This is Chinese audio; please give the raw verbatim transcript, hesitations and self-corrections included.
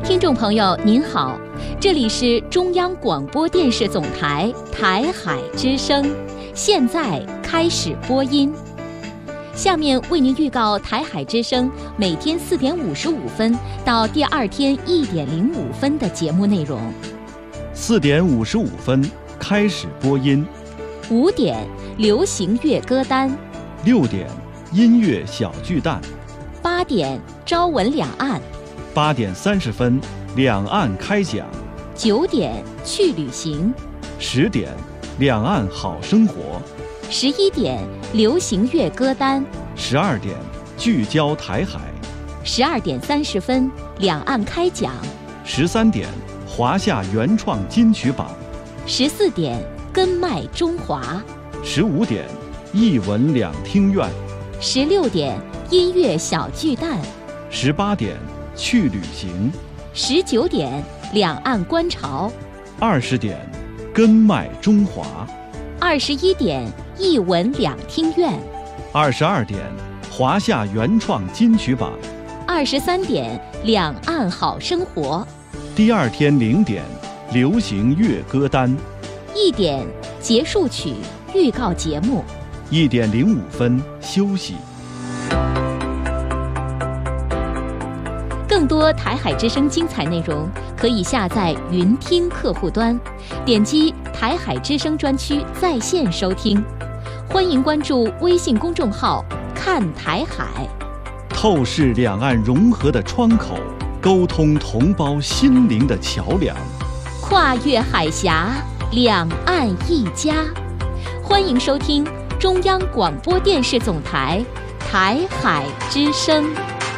听众朋友您好，这里是中央广播电视总台台海之声，现在开始播音。下面为您预告台海之声每天四点五十五分到第二天一点零五分的节目内容。 四点五十五分开始播音。 五点流行乐歌单。 六点音乐小巨蛋。 八点朝闻两岸。 八点三十分两岸开讲。 九点去旅行。 十点两岸好生活。 十一点流行乐歌单。 十二点聚焦台海。 十二点三十分两岸开讲。 十三点华夏原创金曲榜。 十四点根脉中华。 十五点艺文两厅院。 十六点音乐小巨蛋。 十八点去旅行。 十九点两岸观潮。 二十点根脉中华。 二十一点艺文两厅院。 二十二点华夏原创金曲榜。 二十三点两岸好生活。 第二天零点流行乐歌单。 一点结束曲预告节目。 一点零五分休息。 更多台海之声精彩内容可以下载云听客户端，点击台海之声专区在线收听。欢迎关注微信公众号看台海， 透视两岸融合的窗口，沟通同胞心灵的桥梁， 跨越海峡，两岸一家。欢迎收听中央广播电视总台台海之声。